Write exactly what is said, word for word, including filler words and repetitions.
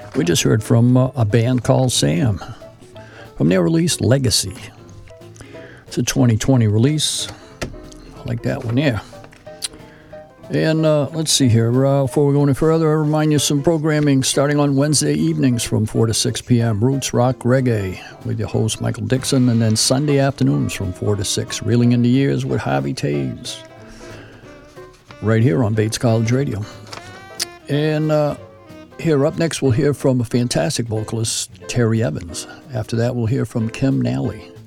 We just heard from uh, a band called Sam from their release Legacy. It's a twenty twenty release. I like that one there. And uh, let's see here. Uh, before we go any further, I remind you some programming starting on Wednesday evenings from four to six p.m. Roots Rock Reggae with your host Michael Dixon. And then Sunday afternoons from four to six, Reeling in the Years with Harvey Taves. Right here on Bates College Radio. And uh, here up next, we'll hear from a fantastic vocalist, Terry Evans. After that, we'll hear from Kim Nally.